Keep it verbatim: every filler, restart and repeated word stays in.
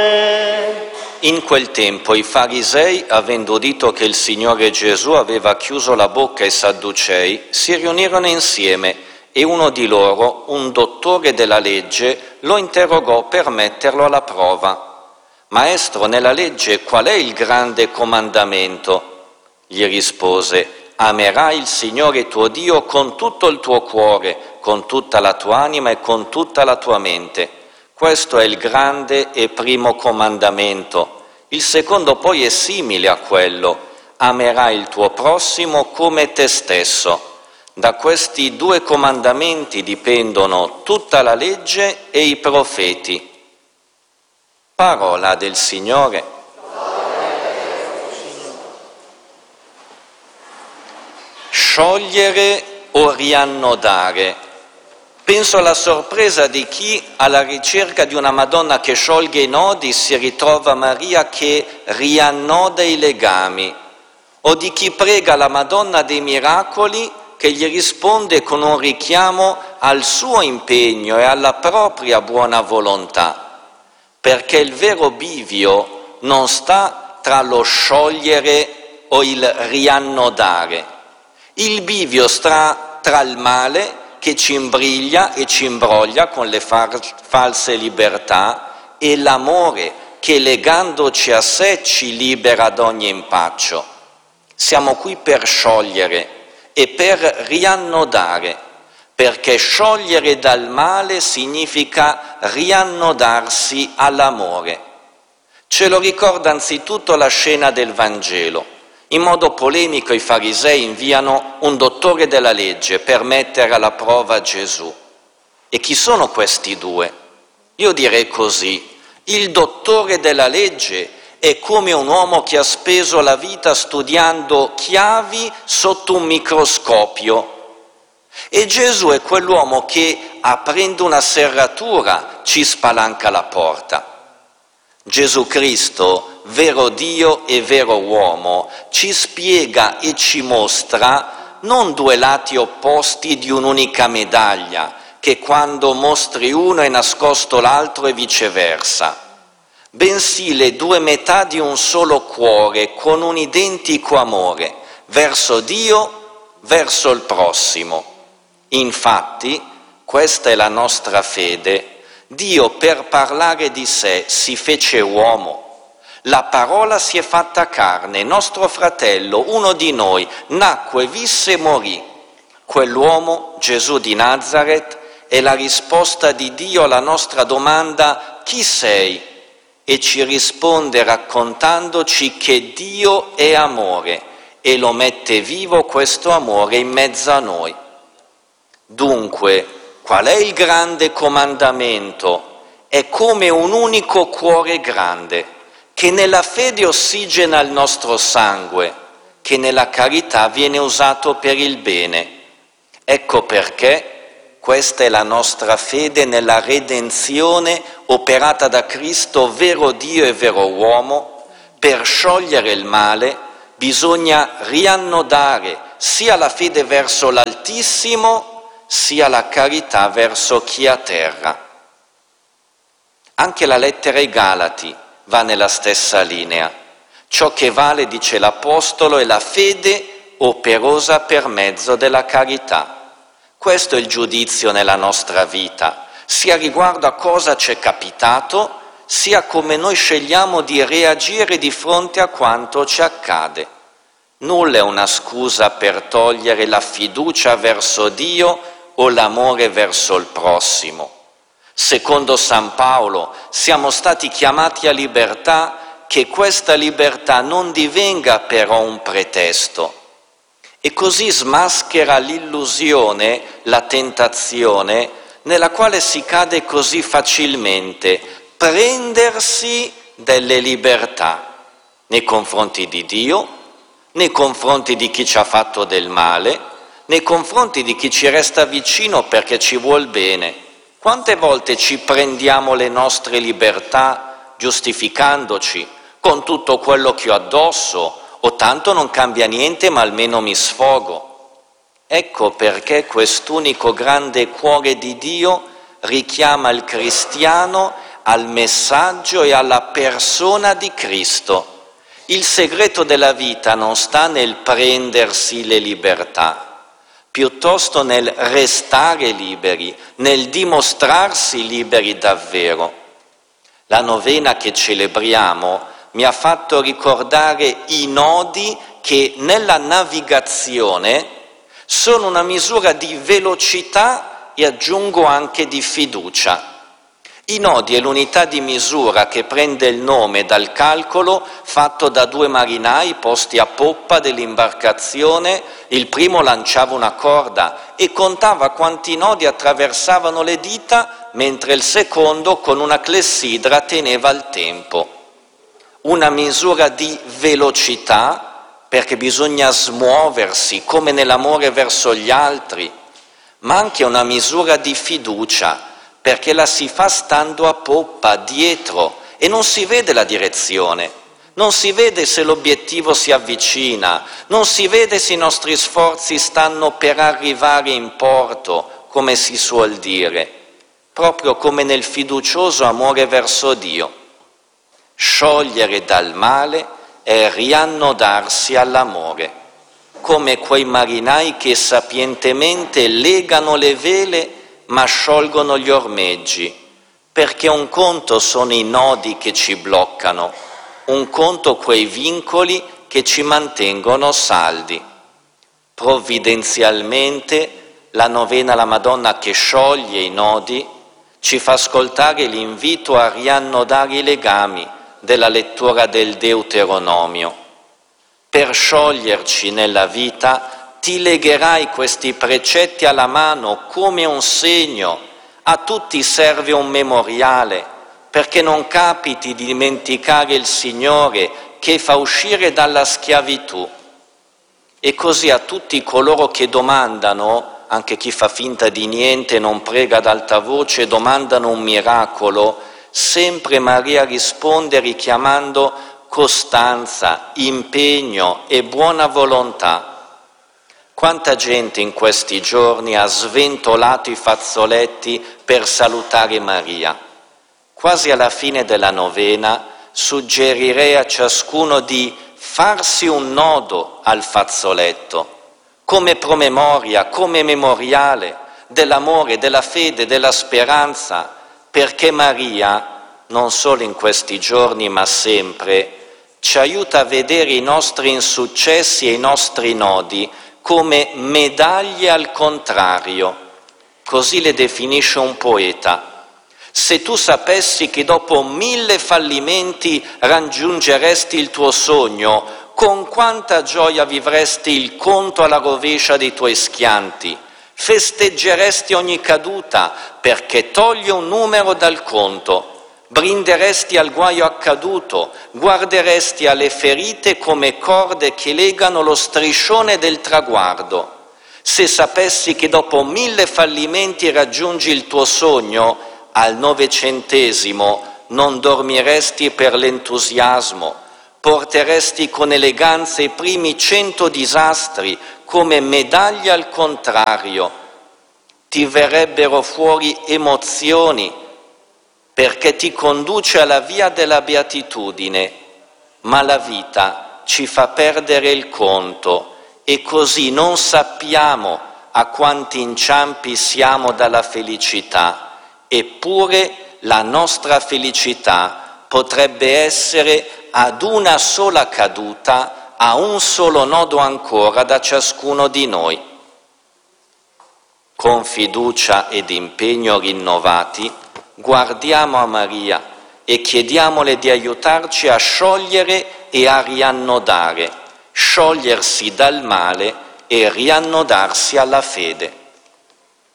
In quel tempo i farisei, avendo udito che il Signore Gesù aveva chiuso la bocca ai Sadducei, si riunirono insieme e uno di loro, un dottore della legge, lo interrogò per metterlo alla prova. «Maestro, nella legge qual è il grande comandamento?» Gli rispose: «Amerai il Signore tuo Dio con tutto il tuo cuore, con tutta la tua anima e con tutta la tua mente. Questo è il grande e primo comandamento. Il secondo poi è simile a quello: amerai il tuo prossimo come te stesso. Da questi due comandamenti dipendono tutta la legge e i profeti». Parola del Signore. Sciogliere o riannodare? Penso alla sorpresa di chi, alla ricerca di una Madonna che scioglie i nodi, si ritrova Maria che riannoda i legami, o di chi prega la Madonna dei Miracoli che gli risponde con un richiamo al suo impegno e alla propria buona volontà, perché il vero bivio non sta tra lo sciogliere o il riannodare. Il bivio sta tra il male che ci imbriglia e ci imbroglia con le false libertà e l'amore che, legandoci a sé, ci libera da ogni impaccio. Siamo qui per sciogliere e per riannodare, perché sciogliere dal male significa riannodarsi all'amore. Ce lo ricorda anzitutto la scena del Vangelo. In modo polemico i farisei inviano un dottore della legge per mettere alla prova Gesù. E chi sono questi due? Io direi così: il dottore della legge è come un uomo che ha speso la vita studiando chiavi sotto un microscopio, e Gesù è quell'uomo che, aprendo una serratura, ci spalanca la porta. Gesù Cristo, vero Dio e vero uomo, ci spiega e ci mostra non due lati opposti di un'unica medaglia, che quando mostri uno è nascosto l'altro e viceversa, bensì le due metà di un solo cuore con un identico amore verso Dio, verso il prossimo. Infatti, questa è la nostra fede. Dio, per parlare di sé, si fece uomo. La parola si è fatta carne, nostro fratello, uno di noi, nacque, visse e morì. Quell'uomo, Gesù di Nazaret, è la risposta di Dio alla nostra domanda: chi sei? E ci risponde raccontandoci che Dio è amore e lo mette vivo questo amore in mezzo a noi. Dunque, qual è il grande comandamento? È come un unico cuore grande, che nella fede ossigena il nostro sangue, che nella carità viene usato per il bene. Ecco perché questa è la nostra fede nella redenzione operata da Cristo, vero Dio e vero uomo. Per sciogliere il male bisogna riannodare sia la fede verso l'Altissimo, sia la carità verso chi è a terra. Anche la lettera ai Galati va nella stessa linea. Ciò che vale, dice l'Apostolo, è la fede operosa per mezzo della carità. Questo è il giudizio nella nostra vita, sia riguardo a cosa ci è capitato, sia come noi scegliamo di reagire di fronte a quanto ci accade. Nulla è una scusa per togliere la fiducia verso Dio o l'amore verso il prossimo. Secondo San Paolo, siamo stati chiamati a libertà, che questa libertà non divenga però un pretesto. E così smaschera l'illusione, la tentazione, nella quale si cade così facilmente: prendersi delle libertà nei confronti di Dio, nei confronti di chi ci ha fatto del male, nei confronti di chi ci resta vicino perché ci vuol bene. Quante volte ci prendiamo le nostre libertà giustificandoci con tutto quello che ho addosso, o tanto non cambia niente ma almeno mi sfogo. Ecco perché quest'unico grande cuore di Dio richiama il cristiano al messaggio e alla persona di Cristo. Il segreto della vita non sta nel prendersi le libertà, piuttosto nel restare liberi, nel dimostrarsi liberi davvero. La novena che celebriamo mi ha fatto ricordare i nodi che nella navigazione sono una misura di velocità e aggiungo anche di fiducia. I nodi è l'unità di misura che prende il nome dal calcolo fatto da due marinai posti a poppa dell'imbarcazione. Il primo lanciava una corda e contava quanti nodi attraversavano le dita, mentre il secondo con una clessidra teneva il tempo. Una misura di velocità, perché bisogna smuoversi come nell'amore verso gli altri, ma anche una misura di fiducia, perché la si fa stando a poppa, dietro, e non si vede la direzione, non si vede se l'obiettivo si avvicina, non si vede se i nostri sforzi stanno per arrivare in porto, come si suol dire, proprio come nel fiducioso amore verso Dio. Sciogliere dal male è riannodarsi all'amore, come quei marinai che sapientemente legano le vele ma sciolgono gli ormeggi, perché un conto sono i nodi che ci bloccano, un conto quei vincoli che ci mantengono saldi. Provvidenzialmente la novena alla Madonna che scioglie i nodi ci fa ascoltare l'invito a riannodare i legami della lettura del Deuteronomio. Per scioglierci nella vita ti legherai questi precetti alla mano come un segno, a tutti serve un memoriale, perché non capiti di dimenticare il Signore che fa uscire dalla schiavitù. E così a tutti coloro che domandano, anche chi fa finta di niente, non prega ad alta voce, domandano un miracolo, sempre Maria risponde richiamando costanza, impegno e buona volontà. Quanta gente in questi giorni ha sventolato i fazzoletti per salutare Maria. Quasi alla fine della novena suggerirei a ciascuno di farsi un nodo al fazzoletto, come promemoria, come memoriale dell'amore, della fede, della speranza, perché Maria, non solo in questi giorni ma sempre, ci aiuta a vedere i nostri insuccessi e i nostri nodi come medaglie al contrario, così le definisce un poeta. Se tu sapessi che dopo mille fallimenti raggiungeresti il tuo sogno, con quanta gioia vivresti il conto alla rovescia dei tuoi schianti, festeggeresti ogni caduta perché toglie un numero dal conto, brinderesti al guaio accaduto, guarderesti alle ferite come corde che legano lo striscione del traguardo. Se sapessi che dopo mille fallimenti raggiungi il tuo sogno, al novecentesimo non dormiresti per l'entusiasmo, porteresti con eleganza i primi cento disastri come medaglia al contrario. Ti verrebbero fuori emozioni, perché ti conduce alla via della beatitudine, ma la vita ci fa perdere il conto e così non sappiamo a quanti inciampi siamo dalla felicità, eppure la nostra felicità potrebbe essere ad una sola caduta, a un solo nodo ancora da ciascuno di noi. Con fiducia ed impegno rinnovati, guardiamo a Maria e chiediamole di aiutarci a sciogliere e a riannodare, sciogliersi dal male e riannodarsi alla fede.